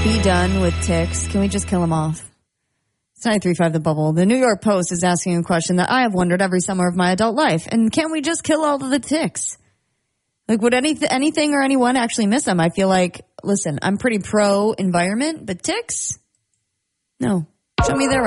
be done with ticks? Can we just kill them off? It's 93.5 The Bubble. The New York Post is asking a question that I have wondered every summer of my adult life. And can we just kill all of the ticks? Like, would anything or anyone actually miss them? I feel like, listen, I'm pretty pro-environment, but ticks? No. Show me they're